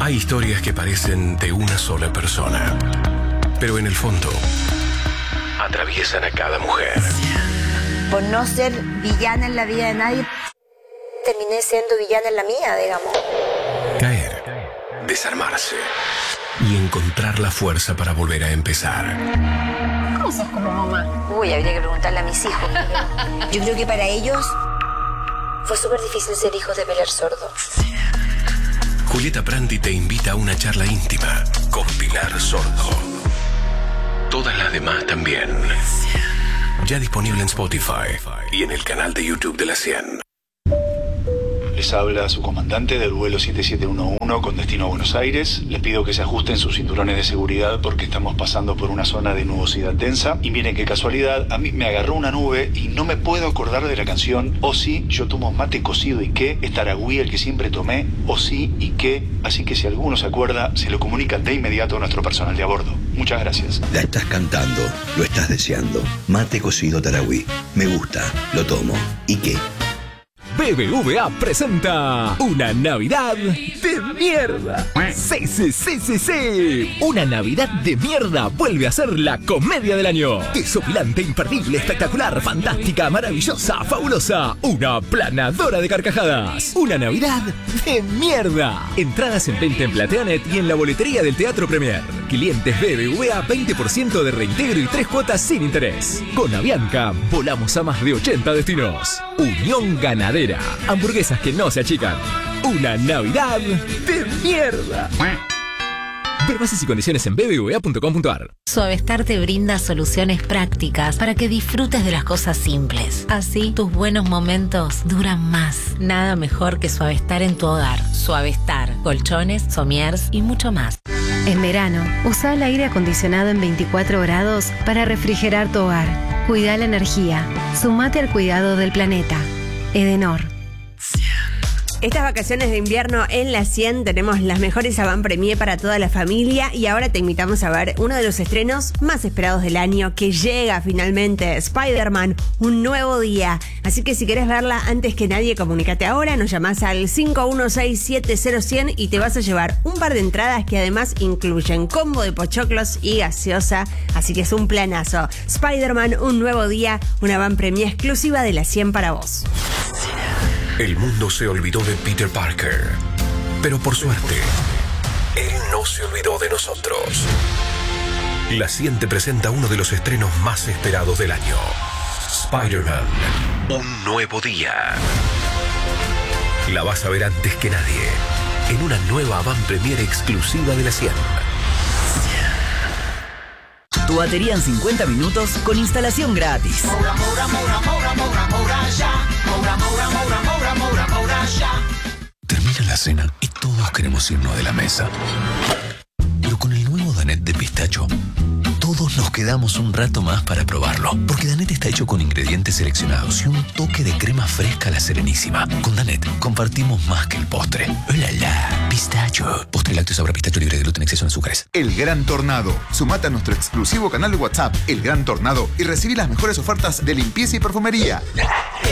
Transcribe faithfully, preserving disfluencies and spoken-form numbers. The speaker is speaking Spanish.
Hay historias que parecen de una sola persona, pero en el fondo atraviesan a cada mujer. Por no ser villana en la vida de nadie, terminé siendo villana en la mía, digamos. Caer, desarmarse y encontrar la fuerza para volver a empezar. ¿Cómo sos como mamá? Uy, habría que preguntarle a mis hijos. Yo creo que para ellos fue súper difícil ser hijos de Pilar Sordo. Julieta Prandi te invita a una charla íntima con Pilar Sordo. Todas las demás también. Ya disponible en Spotify y en el canal de YouTube de la cien. Les habla su comandante del vuelo siete siete uno uno con destino a Buenos Aires. Les pido que se ajusten sus cinturones de seguridad porque estamos pasando por una zona de nubosidad densa. Y miren qué casualidad, a mí me agarró una nube y no me puedo acordar de la canción O sí, yo tomo mate cocido y qué, es Taragüí el que siempre tomé, O sí y qué. Así que si alguno se acuerda, se lo comunican de inmediato a nuestro personal de a bordo. Muchas gracias. La estás cantando, lo estás deseando. Mate cocido Taragüí. Me gusta, lo tomo. ¿Y qué? B B V A presenta una Navidad de mierda. Sí, sí, sí, sí, sí. Una Navidad de mierda vuelve a ser la comedia del año. Desopilante, imperdible, espectacular, fantástica, maravillosa, fabulosa. Una planadora de carcajadas. Una Navidad de mierda. Entradas en venta en Plateanet y en la boletería del Teatro Premier. Clientes B B V A, veinte por ciento de reintegro y tres cuotas sin interés. Con Avianca volamos a más de ochenta destinos. Unión Ganadera. Hamburguesas que no se achican. Una Navidad de mierda. Ver bases y condiciones en b b v a punto com punto a r. Suavestar te brinda soluciones prácticas para que disfrutes de las cosas simples. Así, tus buenos momentos duran más. Nada mejor que Suavestar en tu hogar. Suavestar, colchones, somiers y mucho más. En verano, usa el aire acondicionado en veinticuatro grados para refrigerar tu hogar. Cuida la energía. Sumate al cuidado del planeta. Edenor. Estas vacaciones de invierno en la cien tenemos las mejores avant premier para toda la familia y ahora te invitamos a ver uno de los estrenos más esperados del año que llega finalmente, Spider-Man, un nuevo día. Así que si querés verla antes que nadie, comunícate ahora, nos llamás al cinco uno seis siete cero cien y te vas a llevar un par de entradas que además incluyen combo de pochoclos y gaseosa, así que es un planazo. Spider-Man, un nuevo día, una avant premier exclusiva de la cien para vos. El mundo se olvidó de Peter Parker, pero por suerte, él no se olvidó de nosotros. La cien te presenta uno de los estrenos más esperados del año. Spider-Man, un nuevo día. La vas a ver antes que nadie, en una nueva avant premiere exclusiva de la cien. Tu batería en cincuenta minutos con instalación gratis. Moura, moura, moura, moura, moura, moura, ya. Moura, moura, moura, moura, moura, moura, ya. Termina la cena y todos queremos irnos de la mesa. Pero con el nuevo Danette de pistacho, todos nos quedamos un rato más para probarlo. Porque Danette está hecho con ingredientes seleccionados y un toque de crema fresca a la Serenísima. Con Danette compartimos más que el postre. ¡Hola, la! Pistacho. Postre lácteo sabor a pistacho libre de gluten, exceso en azúcares. El Gran Tornado. Sumate a nuestro exclusivo canal de WhatsApp, El Gran Tornado, y recibí las mejores ofertas de limpieza y perfumería.